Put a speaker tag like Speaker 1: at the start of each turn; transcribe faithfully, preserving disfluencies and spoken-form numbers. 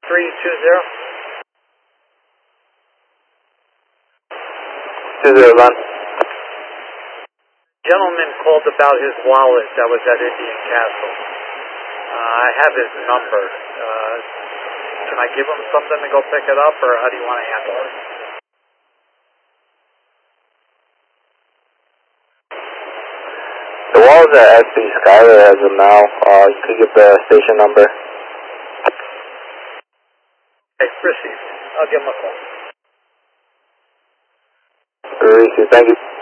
Speaker 1: three two zero.
Speaker 2: two zero, Ron.
Speaker 1: Gentleman called about his wallet that was at Indian Castle. Uh, I have his number. Uh, can I give him something to go pick it up, or how do you want to handle it?
Speaker 2: The wallet's at S B Skyler as of now. Uh, you could give the station number.
Speaker 1: Okay, proceed. I'll give him a call.
Speaker 2: Thank you.